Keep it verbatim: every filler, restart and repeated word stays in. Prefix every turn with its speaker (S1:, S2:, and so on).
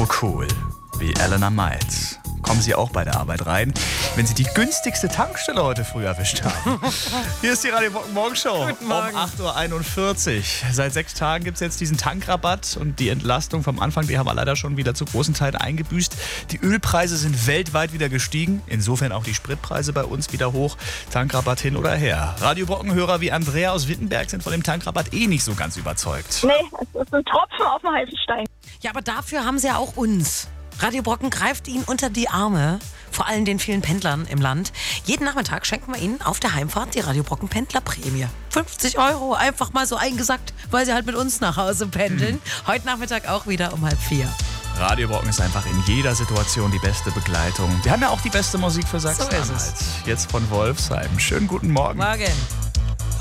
S1: cool wie Elena Miles kommen Sie auch bei der Arbeit rein, wenn Sie die günstigste Tankstelle heute früh erwischt haben. Hier ist die Radio Brocken Morgenshow um acht Uhr einundvierzig. Seit sechs Tagen gibt es jetzt diesen Tankrabatt und die Entlastung vom Anfang, die haben wir leider schon wieder zu großen Teilen eingebüßt. Die Ölpreise sind weltweit wieder gestiegen, insofern auch die Spritpreise bei uns wieder hoch. Tankrabatt hin oder her. Radio Brocken-Hörer wie Andrea aus Wittenberg sind von dem Tankrabatt eh nicht so ganz überzeugt.
S2: Nee, es ist ein Tropfen auf dem heißen Stein.
S3: Ja, aber dafür haben sie ja auch uns. Radio Brocken greift Ihnen unter die Arme, vor allem den vielen Pendlern im Land. Jeden Nachmittag schenken wir Ihnen auf der Heimfahrt die Radio Brocken Pendlerprämie. fünfzig Euro, einfach mal so eingesackt, weil Sie halt mit uns nach Hause pendeln. Mhm. Heute Nachmittag auch wieder um halb vier.
S1: Radio Brocken ist einfach in jeder Situation die beste Begleitung. Wir haben ja auch die beste Musik für Sachsen-Anhalt.
S3: So ist es.
S1: Jetzt von Wolfsheim. Schönen guten Morgen.
S3: Morgen.